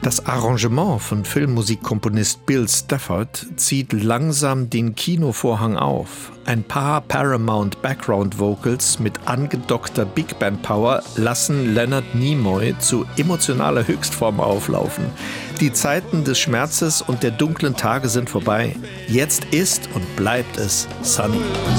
Das Arrangement von Filmmusikkomponist Bill Stafford zieht langsam den Kinovorhang auf. Ein paar Paramount Background Vocals mit angedockter Big Band Power lassen Leonard Nimoy zu emotionaler Höchstform auflaufen. Die Zeiten des Schmerzes und der dunklen Tage sind vorbei. Jetzt ist und bleibt es Sunny.